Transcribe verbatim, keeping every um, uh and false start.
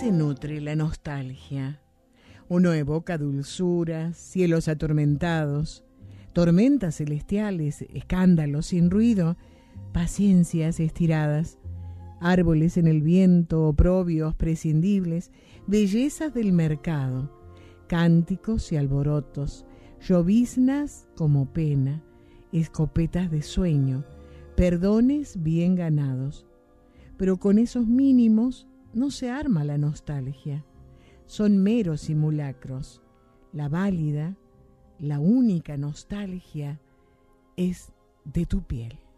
se nutre la nostalgia? Uno evoca dulzuras, cielos atormentados, tormentas celestiales, escándalos sin ruido, paciencias estiradas, árboles en el viento, oprobios prescindibles, bellezas del mercado, cánticos y alborotos, lloviznas como pena, escopetas de sueño, perdones bien ganados. Pero con esos mínimos no se arma la nostalgia. Son meros simulacros. La válida, la única nostalgia es de tu piel.